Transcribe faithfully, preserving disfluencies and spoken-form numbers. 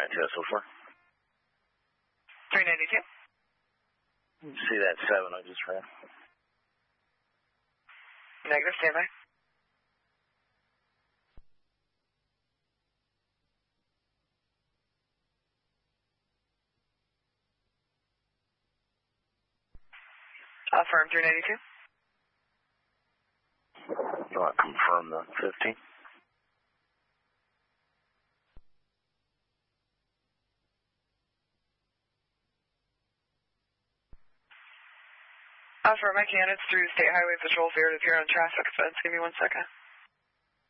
ninety-two S O four. three ninety-two. See that seven I just ran? Negative, standby. Affirm, three ninety-two. You want to confirm the fifteen? Affirm, I can. It's through State Highway Patrol. Fear to appear on traffic offense. Give me one second.